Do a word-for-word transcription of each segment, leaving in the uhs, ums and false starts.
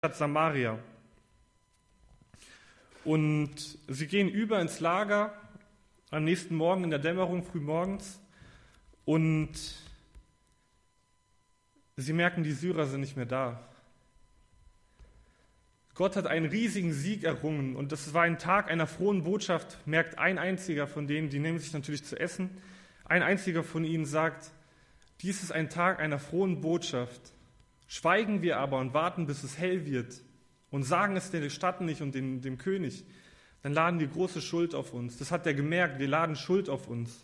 Stadt Samaria. Und sie gehen über ins Lager am nächsten Morgen in der Dämmerung, frühmorgens, und sie merken, die Syrer sind nicht mehr da. Gott hat einen riesigen Sieg errungen und das war ein Tag einer frohen Botschaft, merkt ein einziger von denen, die nehmen sich natürlich zu essen, ein einziger von ihnen sagt, dies ist ein Tag einer frohen Botschaft. Schweigen wir aber und warten, bis es hell wird und sagen es der Stadt nicht und dem, dem König, dann laden wir große Schuld auf uns. Das hat er gemerkt, wir laden Schuld auf uns.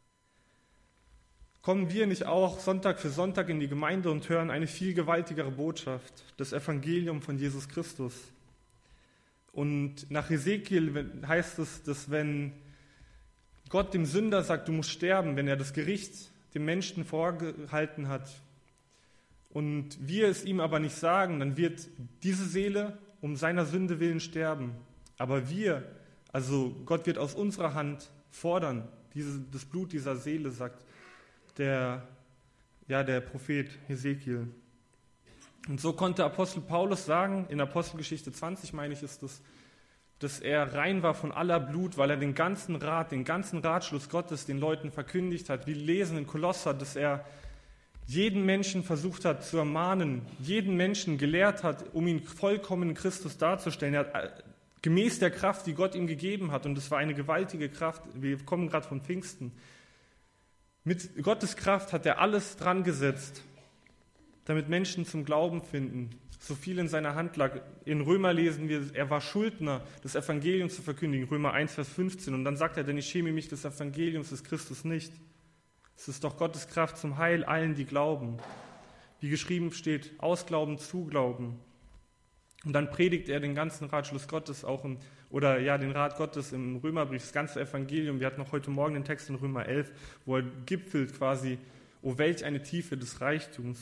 Kommen wir nicht auch Sonntag für Sonntag in die Gemeinde und hören eine viel gewaltigere Botschaft, das Evangelium von Jesus Christus. Und nach Hesekiel heißt es, dass wenn Gott dem Sünder sagt, du musst sterben, wenn er das Gericht dem Menschen vorgehalten hat, und wir es ihm aber nicht sagen, dann wird diese Seele um seiner Sünde willen sterben. Aber wir, also Gott wird aus unserer Hand fordern, diese, das Blut dieser Seele, sagt der, ja, der Prophet Hesekiel. Und so konnte Apostel Paulus sagen, in Apostelgeschichte zwanzig, meine ich, ist es, dass er rein war von aller Blut, weil er den ganzen Rat, den ganzen Ratschluss Gottes den Leuten verkündigt hat. Wir lesen in Kolosser, dass er jeden Menschen versucht hat zu ermahnen, jeden Menschen gelehrt hat, um ihn vollkommen in Christus darzustellen. Er hat, gemäß der Kraft, die Gott ihm gegeben hat, und das war eine gewaltige Kraft, wir kommen gerade von Pfingsten, mit Gottes Kraft hat er alles dran gesetzt, damit Menschen zum Glauben finden, so viel in seiner Hand lag. In Römer lesen wir, er war Schuldner, das Evangelium zu verkündigen, Römer eins, Vers fünfzehn, und dann sagt er, denn ich schäme mich des Evangeliums des Christus nicht. Es ist doch Gottes Kraft zum Heil allen, die glauben. Wie geschrieben steht, aus Glauben zu Glauben. Und dann predigt er den ganzen Ratschluss Gottes auch, im, oder ja, den Rat Gottes im Römerbrief, das ganze Evangelium. Wir hatten noch heute Morgen den Text in Römer elf, wo er gipfelt quasi, oh welch eine Tiefe des Reichtums.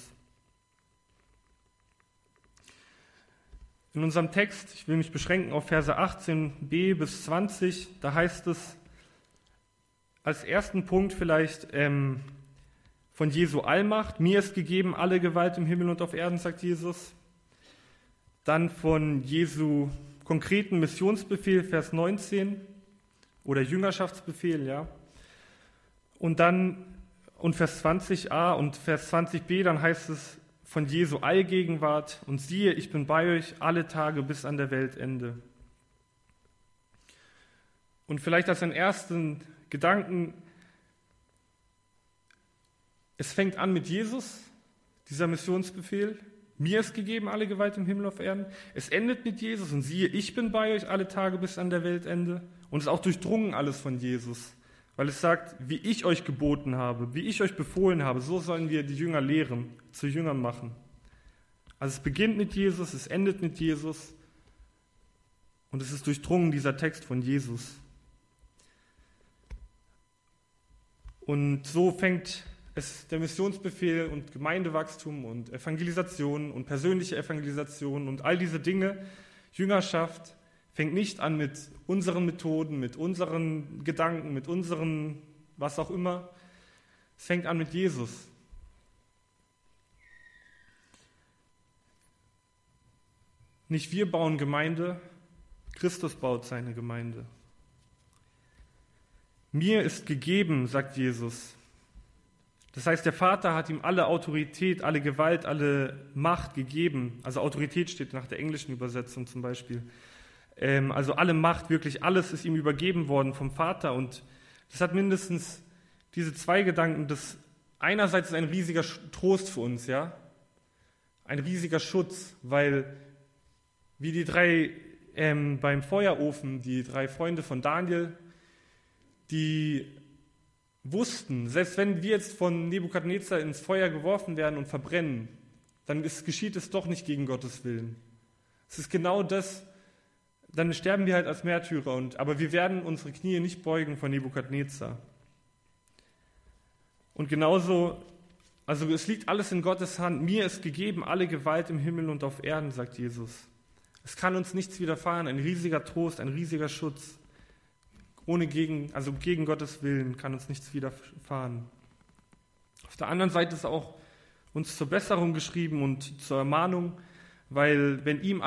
In unserem Text, ich will mich beschränken auf Verse achtzehn b bis zwanzig, da heißt es, als ersten Punkt vielleicht ähm, von Jesu Allmacht. Mir ist gegeben alle Gewalt im Himmel und auf Erden, sagt Jesus. Dann von Jesu konkreten Missionsbefehl, Vers neunzehn, oder Jüngerschaftsbefehl, ja. Und dann, und Vers zwanzig a und Vers zwanzig b, dann heißt es von Jesu Allgegenwart. Und siehe, ich bin bei euch alle Tage bis an der Weltende. Und vielleicht als einen ersten Gedanken, es fängt an mit Jesus, dieser Missionsbefehl. Mir ist gegeben alle Gewalt im Himmel und auf Erden. Es endet mit Jesus und siehe, ich bin bei euch alle Tage bis an der Weltende. Und es ist auch durchdrungen alles von Jesus, weil es sagt, wie ich euch geboten habe, wie ich euch befohlen habe, so sollen wir die Jünger lehren, zu Jüngern machen. Also es beginnt mit Jesus, es endet mit Jesus und es ist durchdrungen, dieser Text von Jesus. Und so fängt es der Missionsbefehl und Gemeindewachstum und Evangelisation und persönliche Evangelisation und all diese Dinge, Jüngerschaft, fängt nicht an mit unseren Methoden, mit unseren Gedanken, mit unseren was auch immer. Es fängt an mit Jesus. Nicht wir bauen Gemeinde, Christus baut seine Gemeinde. Mir ist gegeben, sagt Jesus. Das heißt, der Vater hat ihm alle Autorität, alle Gewalt, alle Macht gegeben. Also Autorität steht nach der englischen Übersetzung zum Beispiel. Ähm, also alle Macht, wirklich alles ist ihm übergeben worden vom Vater. Und das hat mindestens diese zwei Gedanken. Das einerseits ist ein riesiger Trost für uns, ja, ein riesiger Schutz, weil wie die drei ähm, beim Feuerofen, die drei Freunde von Daniel, die wussten, selbst wenn wir jetzt von Nebukadnezar ins Feuer geworfen werden und verbrennen, dann ist, geschieht es doch nicht gegen Gottes Willen. Es ist genau das, dann sterben wir halt als Märtyrer, und, aber wir werden unsere Knie nicht beugen vor Nebukadnezar. Und genauso, also es liegt alles in Gottes Hand. Mir ist gegeben alle Gewalt im Himmel und auf Erden, sagt Jesus. Es kann uns nichts widerfahren, ein riesiger Trost, ein riesiger Schutz. Ohne gegen, also gegen Gottes Willen kann uns nichts widerfahren. Auf der anderen Seite ist auch uns zur Besserung geschrieben und zur Ermahnung, weil wenn ihm